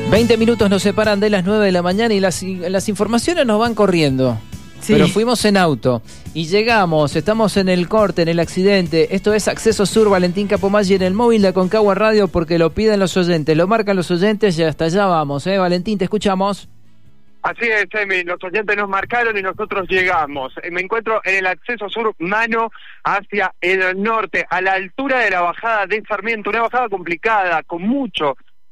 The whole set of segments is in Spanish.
20 minutos nos separan de las 9 de la mañana y las informaciones nos van corriendo. Sí. Pero fuimos en auto y llegamos, estamos en el corte, en el accidente. Esto es Acceso Sur, Valentín Capomaggi en el móvil de Aconcagua Radio porque lo piden los oyentes, lo marcan los oyentes y hasta allá vamos. Valentín, te escuchamos. Así es, Emi, los oyentes nos marcaron y nosotros llegamos. Me encuentro en el Acceso Sur, mano hacia el norte, a la altura de la bajada de Sarmiento, una bajada complicada, con mucho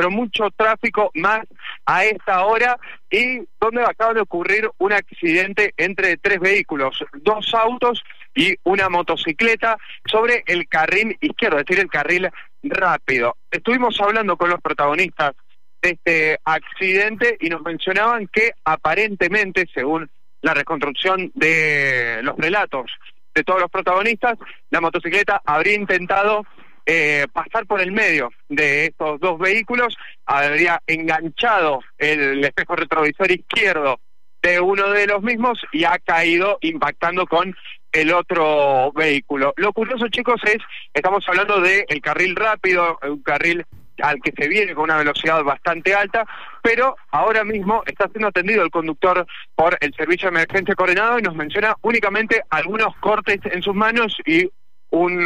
tráfico más a esta hora, y donde acaba de ocurrir un accidente entre 3 vehículos, 2 autos y una motocicleta sobre el carril izquierdo, es decir, el carril rápido. Estuvimos hablando con los protagonistas de este accidente y nos mencionaban que aparentemente, según la reconstrucción de los relatos de todos los protagonistas, la motocicleta habría intentado pasar por el medio de estos 2 vehículos, habría enganchado el espejo retrovisor izquierdo de uno de los mismos y ha caído impactando con el otro vehículo. Lo curioso, chicos, estamos hablando del carril rápido, un carril al que se viene con una velocidad bastante alta, pero ahora mismo está siendo atendido el conductor por el servicio de emergencia coordinado y nos menciona únicamente algunos cortes en sus manos y un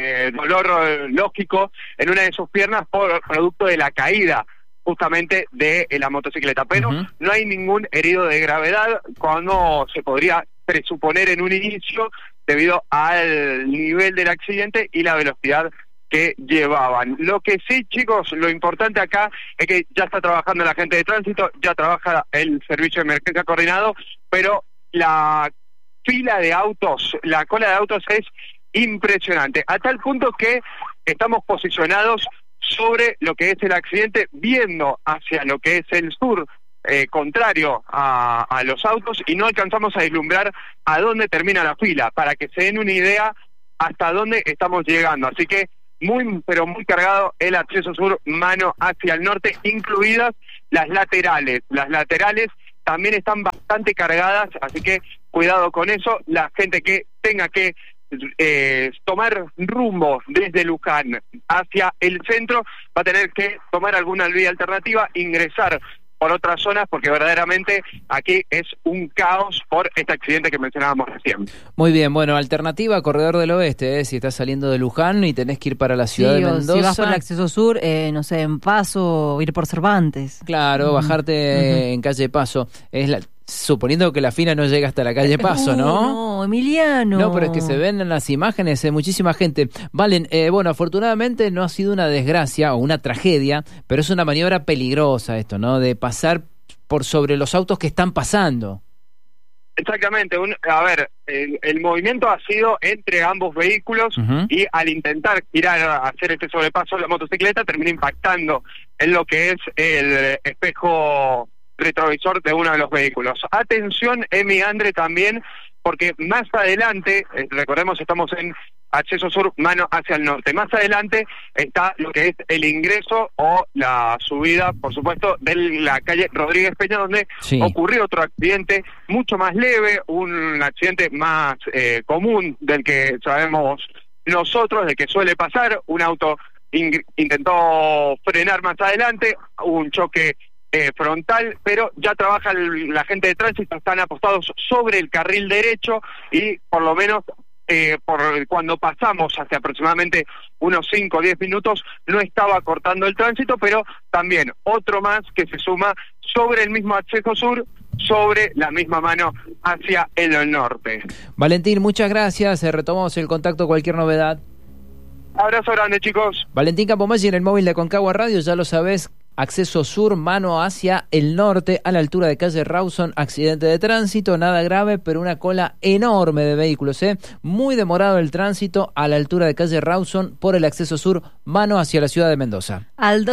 dolor lógico en una de sus piernas por producto de la caída justamente de la motocicleta, pero no hay ningún herido de gravedad, cuando se podría presuponer en un inicio debido al nivel del accidente y la velocidad que llevaban. Lo que sí, chicos, lo importante acá es que ya está trabajando la gente de tránsito, ya trabaja el servicio de emergencia coordinado, pero la fila de autos, la cola de autos es impresionante, a tal punto que estamos posicionados sobre lo que es el accidente, viendo hacia lo que es el sur, contrario a los autos, y no alcanzamos a vislumbrar a dónde termina la fila, para que se den una idea hasta dónde estamos llegando. Así que muy cargado el Acceso Sur, mano hacia el norte, incluidas las laterales. Las laterales también están bastante cargadas, así que cuidado con eso. La gente que tenga que tomar rumbo desde Luján hacia el centro va a tener que tomar alguna vía alternativa, ingresar por otras zonas, porque verdaderamente aquí es un caos por este accidente que mencionábamos recién. Muy bien, bueno, alternativa, Corredor del Oeste, si estás saliendo de Luján y tenés que ir para la ciudad de Mendoza. Si vas por el Acceso Sur, no sé, en Paso, ir por Cervantes. Claro, bajarte en calle Paso. Suponiendo que la fila no llega hasta la calle Paso, ¿no? No, Emiliano. No, pero es que se ven en las imágenes muchísima gente. Valen, bueno, afortunadamente no ha sido una desgracia o una tragedia, pero es una maniobra peligrosa esto, ¿no? De pasar por sobre los autos que están pasando. Exactamente. El movimiento ha sido entre ambos vehículos y al intentar girar a hacer este sobrepaso, la motocicleta termina impactando en lo que es el espejo retrovisor de uno de los vehículos. Atención, Emi, Andre, también, porque más adelante, recordemos, estamos en Acceso Sur, mano hacia el norte. Más adelante está lo que es el ingreso o la subida, por supuesto, de la calle Rodríguez Peña, donde ocurrió otro accidente mucho más leve, un accidente más común del que sabemos nosotros, del que suele pasar. Un auto intentó frenar más adelante, un choque frontal, pero ya trabaja la gente de tránsito, están apostados sobre el carril derecho y por lo menos cuando pasamos hace aproximadamente unos 5 o 10 minutos no estaba cortando el tránsito, pero también otro más que se suma sobre el mismo Acceso Sur, sobre la misma mano hacia el norte. Valentín, muchas gracias, retomamos el contacto, cualquier novedad. Abrazo grande, chicos. Valentín Capomaggi en el móvil de Aconcagua Radio, ya lo sabés. Acceso Sur, mano hacia el norte, a la altura de calle Rawson, accidente de tránsito, nada grave, pero una cola enorme de vehículos, muy demorado el tránsito a la altura de calle Rawson por el Acceso Sur, mano hacia la ciudad de Mendoza. Al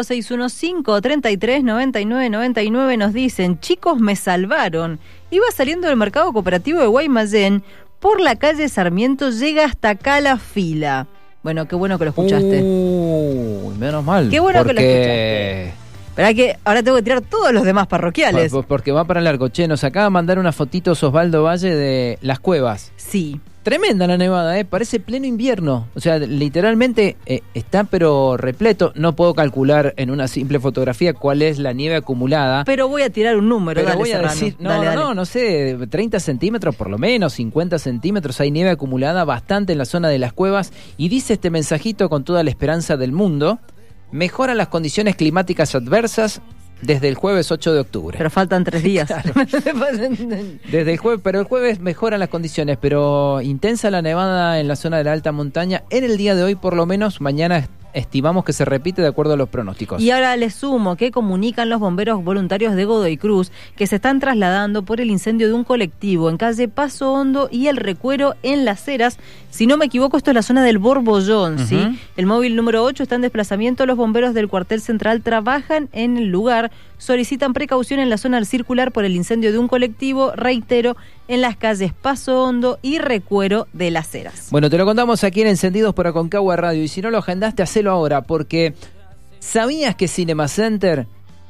2615-339999 nos dicen: chicos, me salvaron. Iba saliendo del mercado cooperativo de Guaymallén, por la calle Sarmiento, llega hasta acá la fila. Bueno, qué bueno que lo escuchaste. Menos mal. Qué bueno que lo escuchaste. Pero que ahora tengo que tirar todos los demás parroquiales. Porque va para largo. Che, nos acaba de mandar unas fotitos Osvaldo Valle de Las Cuevas. Sí. Tremenda la nevada, parece pleno invierno. O sea, literalmente está pero repleto. No puedo calcular en una simple fotografía cuál es la nieve acumulada. Pero voy a tirar un número. Pero dale, voy a Serrano. decir, Dale. no sé, 30 centímetros por lo menos, 50 centímetros. Hay nieve acumulada bastante en la zona de las cuevas. Y dice este mensajito con toda la esperanza del mundo: mejoran las condiciones climáticas adversas desde el jueves 8 de octubre. Pero faltan 3 días. Claro. Desde el jueves, pero el jueves mejoran las condiciones, pero intensa la nevada en la zona de la alta montaña en el día de hoy, por lo menos. Mañana estimamos que se repite de acuerdo a los pronósticos. Y ahora les sumo que comunican los bomberos voluntarios de Godoy Cruz que se están trasladando por el incendio de un colectivo en calle Paso Hondo y El Recuero en Las Heras. Si no me equivoco, esto es la zona del Borbollón, ¿sí? El móvil número 8 está en desplazamiento. Los bomberos del cuartel central trabajan en el lugar. Solicitan precaución en la zona del circular por el incendio de un colectivo, reitero, en las calles Paso Hondo y Recuero de Las Heras. Bueno, te lo contamos aquí en Encendidos por Aconcagua Radio, y si no lo agendaste, hacelo ahora, porque ¿sabías que Cinema Center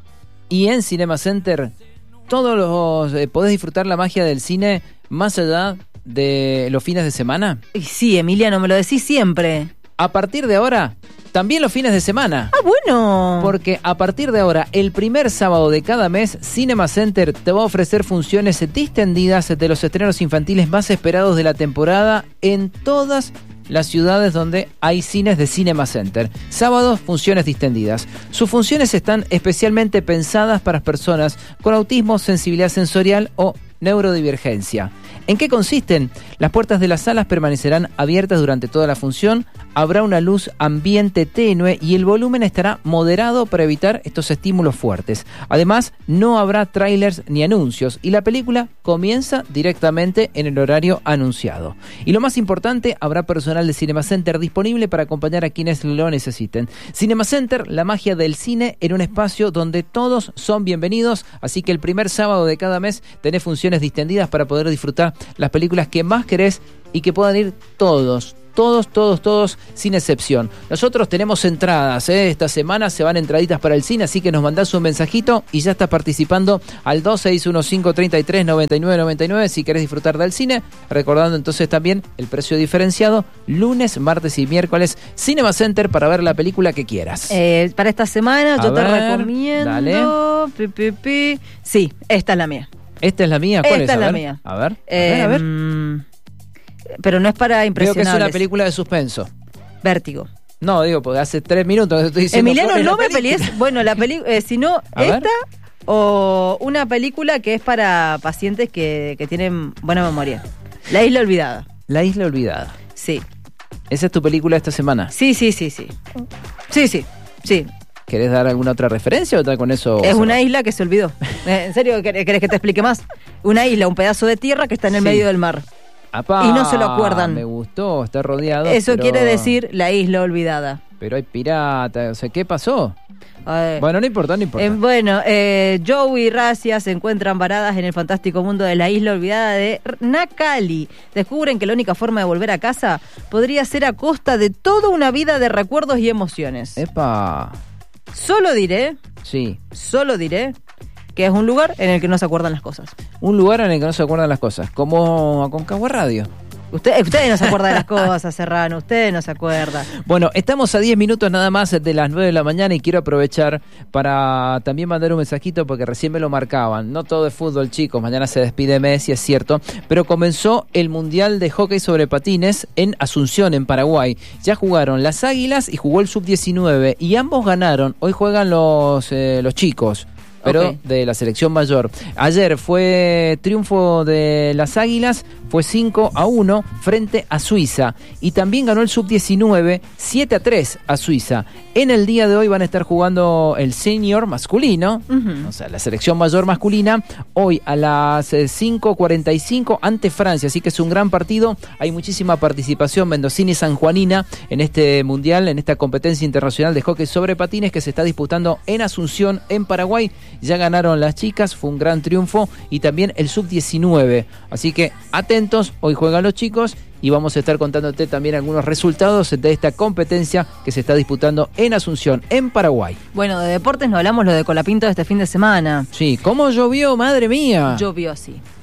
y en Cinema Center todos los podés disfrutar la magia del cine más allá de los fines de semana? Sí, Emiliano, me lo decís siempre. A partir de ahora, también los fines de semana. Ah, bueno. Porque a partir de ahora, el primer sábado de cada mes, Cinema Center te va a ofrecer funciones distendidas de los estrenos infantiles más esperados de la temporada en todas las ciudades donde hay cines de Cinema Center. Sábados, funciones distendidas. Sus funciones están especialmente pensadas para personas con autismo, sensibilidad sensorial o neurodivergencia. ¿En qué consisten? Las puertas de las salas permanecerán abiertas durante toda la función, habrá una luz ambiente tenue y el volumen estará moderado para evitar estos estímulos fuertes. Además, no habrá trailers ni anuncios y la película comienza directamente en el horario anunciado. Y lo más importante, habrá personal de Cinema Center disponible para acompañar a quienes lo necesiten. Cinema Center, la magia del cine en un espacio donde todos son bienvenidos, así que el primer sábado de cada mes tenés funciones distendidas para poder disfrutar las películas que más querés y que puedan ir todos, sin excepción. Nosotros tenemos entradas, esta semana se van entraditas para el cine, así que nos mandás un mensajito y ya estás participando al 2615339999 si querés disfrutar del cine, recordando entonces también el precio diferenciado, lunes, martes y miércoles, Cinema Center para ver la película que quieras. Para esta semana yo te recomiendo... Dale. Sí, esta es la mía. ¿Esta es la mía? ¿Cuál Esta es? es la mía. A ver. Pero no es para impresionables. Creo que es una película de suspenso. Vértigo. No, digo, porque hace 3 minutos que estoy diciendo... Emiliano, no me pelees. Bueno, la película, sino esta o una película que es para pacientes que tienen buena memoria. La Isla Olvidada. La Isla Olvidada. Sí. ¿Esa es tu película esta semana? Sí. ¿Querés dar alguna otra referencia o tal con eso? Es una isla que se olvidó. ¿En serio querés que te explique más? Una isla, un pedazo de tierra que está en el medio del mar. ¡Apá! Y no se lo acuerdan. Me gustó, está rodeado. Eso quiere decir la isla olvidada. Pero hay piratas, o sea, ¿qué pasó? Bueno, no importa. Joe y Razia se encuentran varadas en el fantástico mundo de la isla olvidada de Nakali. Descubren que la única forma de volver a casa podría ser a costa de toda una vida de recuerdos y emociones. ¡Epa! Solo diré que es un lugar en el que no se acuerdan las cosas. Un lugar en el que no se acuerdan las cosas, como Aconcagua Radio. Ustedes no se acuerdan de las cosas, Serrano, ustedes no se acuerdan. Bueno, estamos a 10 minutos nada más de las 9 de la mañana y quiero aprovechar para también mandar un mensajito porque recién me lo marcaban. No todo es fútbol, chicos, mañana se despide Messi, es cierto, pero comenzó el Mundial de Hockey sobre Patines en Asunción, en Paraguay. Ya jugaron las Águilas y jugó el Sub-19 y ambos ganaron. Hoy juegan los chicos, pero de la selección mayor. Ayer fue triunfo de las Águilas, fue 5-1 frente a Suiza. Y también ganó el Sub-19, 7-3 a Suiza. En el día de hoy van a estar jugando el senior masculino, o sea, la selección mayor masculina, hoy a las 5:45 ante Francia. Así que es un gran partido. Hay muchísima participación mendocina y sanjuanina en este mundial, en esta competencia internacional de hockey sobre patines que se está disputando en Asunción, en Paraguay. Ya ganaron las chicas, fue un gran triunfo, y también el Sub-19. Así que atentos, hoy juegan los chicos y vamos a estar contándote también algunos resultados de esta competencia que se está disputando en Asunción, en Paraguay. Bueno, de deportes no hablamos lo de Colapinto de este fin de semana. Sí, ¿cómo llovió? Madre mía. Llovió así.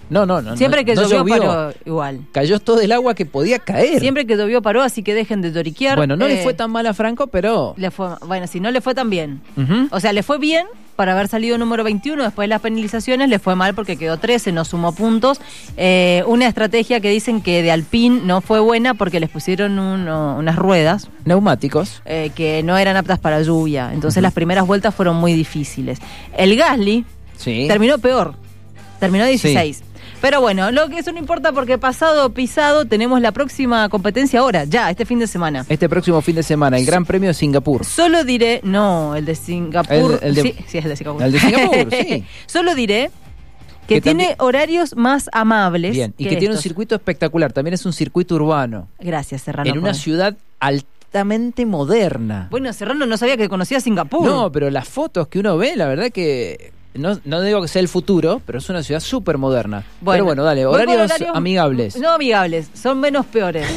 Siempre que llovió paró igual. Cayó todo el agua que podía caer. Siempre que llovió paró, así que dejen de lloriquear. Bueno, no le fue tan mal a Franco, pero... Si no le fue tan bien. O sea, le fue bien para haber salido número 21, después de las penalizaciones le fue mal porque quedó 13, no sumó puntos. Una estrategia que dicen que de Alpine no fue buena porque les pusieron unas ruedas. Neumáticos. Que no eran aptas para lluvia. Entonces las primeras vueltas fueron muy difíciles. El Gasly terminó peor. Terminó 16. Sí. Pero bueno, lo que eso no importa porque pasado pisado tenemos la próxima competencia ahora, ya, este fin de semana. Este próximo fin de semana, el Gran Premio de Singapur. Solo diré, el de Singapur. Sí, es el de Singapur. El de Singapur, sí. Solo diré que tiene horarios más amables. Bien, y que tiene un circuito espectacular, también es un circuito urbano. Gracias, Serrano. En una ciudad altamente moderna. Bueno, Serrano no sabía que conocía Singapur. No, pero las fotos que uno ve, la verdad que... No digo que sea el futuro, pero es una ciudad súper moderna. Pero bueno, dale, horarios amigables. No amigables, son menos peores.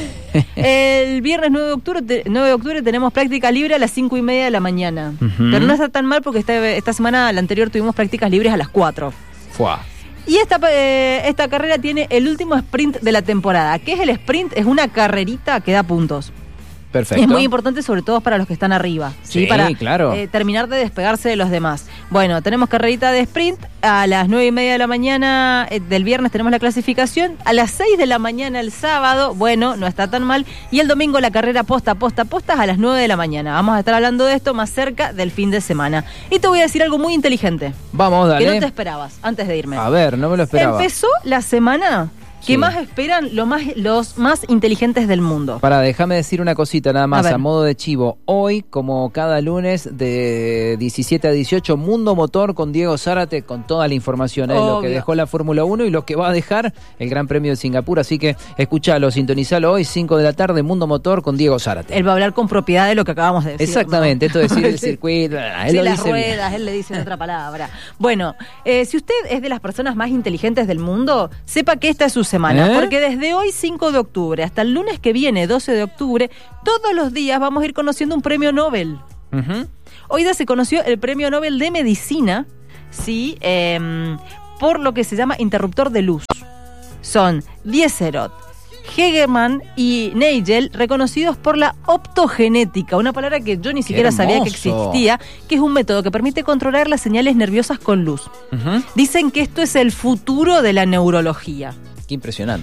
El viernes 9 de octubre tenemos práctica libre a las 5:30 de la mañana. Pero no está tan mal porque esta semana, la anterior, tuvimos prácticas libres a las 4. Fuá. Y esta carrera tiene el último sprint de la temporada. ¿Qué es el sprint? Es una carrerita que da puntos. Perfecto. Es muy importante, sobre todo para los que están arriba. Sí, para claro. Terminar de despegarse de los demás. Bueno, tenemos carrerita de sprint. A las 9:30 de la mañana del viernes tenemos la clasificación. A las 6 de la mañana el sábado, bueno, no está tan mal. Y el domingo la carrera posta a las 9 de la mañana. Vamos a estar hablando de esto más cerca del fin de semana. Y te voy a decir algo muy inteligente. Vamos, dale. Que no te esperabas, antes de irme. A ver, no me lo esperaba. Empezó la semana... ¿Qué más esperan los más inteligentes del mundo? Déjame decir una cosita nada más, a modo de chivo. Hoy, como cada lunes, de 17 a 18, Mundo Motor con Diego Zárate, con toda la información, lo que dejó la Fórmula 1 y lo que va a dejar el Gran Premio de Singapur. Así que escuchalo, sintonizalo hoy, 5 de la tarde, Mundo Motor con Diego Zárate. Él va a hablar con propiedad de lo que acabamos de decir. Esto es decir el circuito, él lo las dice ruedas, bien. Él le dice en otra palabra. Bueno, si usted es de las personas más inteligentes del mundo, sepa que esta es su semana, porque desde hoy 5 de octubre hasta el lunes que viene 12 de octubre, todos los días vamos a ir conociendo un premio Nobel. Hoy día se conoció el premio Nobel de Medicina, ¿sí? Por lo que se llama interruptor de luz. Son Dieserot, Hegeman y Nagel, reconocidos por la optogenética, una palabra que yo ni siquiera sabía que existía, que es un método que permite controlar las señales nerviosas con luz. Dicen que esto es el futuro de la neurología. Qué impresionante.